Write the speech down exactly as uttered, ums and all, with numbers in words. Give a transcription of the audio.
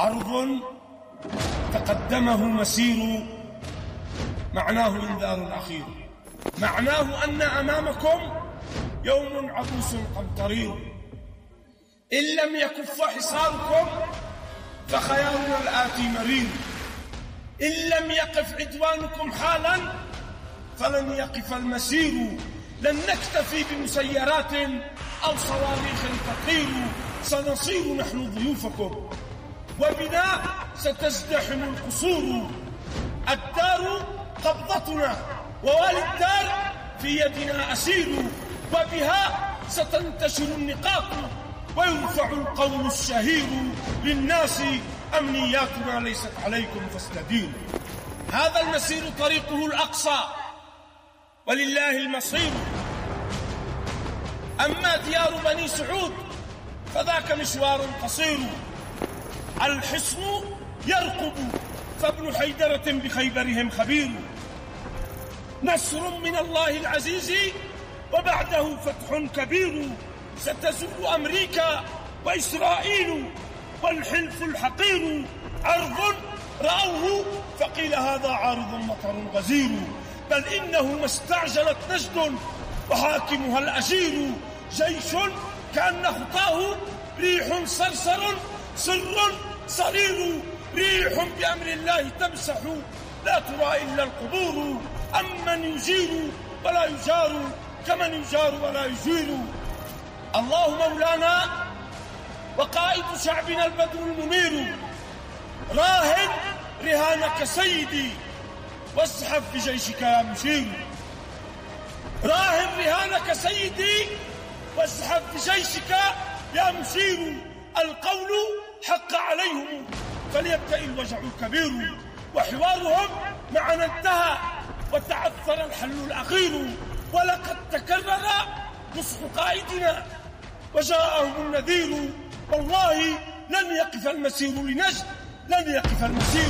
عرض تقدمه مسير معناه إنذار أخير، معناه أن أمامكم يوم عبوس قمطرير، إن لم يكف حصاركم فخيارنا الآتي مرير، إن لم يقف عدوانكم حالا فلن يقف المسير، لن نكتفي بمسيرات أو صواريخ تطير، سنصير نحن ضيوفكم وبنا ستزدحم القصور، الدار قبضتنا ووالي الدار في يدنا أسير، وبها ستنتشر النقاط ويرفع القول الشهير للناس أمنياتنا ليست عليكم فاستديروا. هذا المسير طريقه الأقصى ولله المصير، أما ديار بني سعود فذاك مشوار قصير، الحصن يرقب فابن حيدرة بخيبرهم خبير، نصر من الله العزيز وبعده فتح كبير، ستزول أمريكا وإسرائيل والحلف الحقير، عرض رأوه فقيل هذا عارض مطر غزير، بل إنه ما استعجلت نجد وحاكمها الأجير، جيش كأن خطاه ريح صرصر سر صرير، ريح بأمر الله تمسح لا ترى إلا القبور، أمن يجير ولا يجار كمن يجار ولا يجير. الله مولانا وقائد شعبنا البدر المنير، راهن رهانك سيدي وازحف بجيشك يا مشير، راهن رهانك سيدي وازحف بجيشك يا مشير، القول حق عليهم فليبدأ الوجع الكبير، وحوارهم معنا انتهى وتعثر الحل الأخير، ولقد تكرر نصح قائدنا وجاءهم النذير، والله لن يقف المسير لنجد، لن يقف المسير